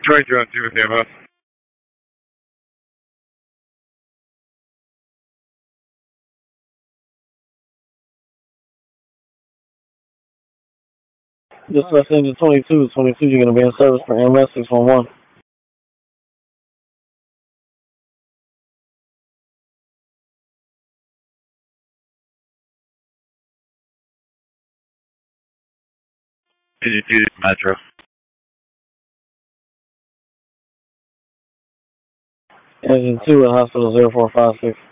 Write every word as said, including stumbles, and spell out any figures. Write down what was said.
Troy Drone two with ammo. Dispatch engine twenty-two, twenty-two, you're going to be in service for M S six one one. Engine two, Metro. Engine two at hospital zero four five six.